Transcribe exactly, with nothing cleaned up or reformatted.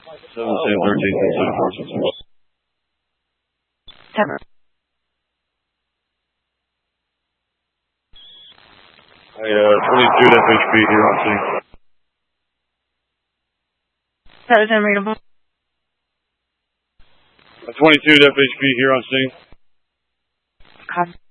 seven, seven, thirteen, seven, four, six, six. Seven. Hey, uh, twenty-two F H P here on scene. That was unreadable. twenty-two F H P here on scene. Copy.